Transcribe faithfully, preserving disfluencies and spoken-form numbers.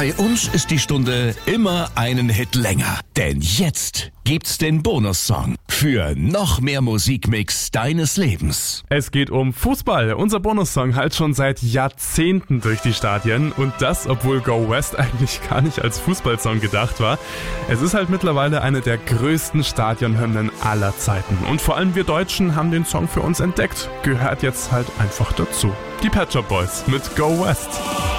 Bei uns ist die Stunde immer einen Hit länger. Denn jetzt gibt's den Bonussong für noch mehr Musikmix deines Lebens. Es geht um Fußball. Unser Bonussong halt schon seit Jahrzehnten durch die Stadien. Und das, obwohl Go West eigentlich gar nicht als Fußballsong gedacht war. Es ist halt mittlerweile eine der größten Stadionhymnen aller Zeiten. Und vor allem wir Deutschen haben den Song für uns entdeckt. Gehört jetzt halt einfach dazu. Die Pet Shop Boys mit Go West.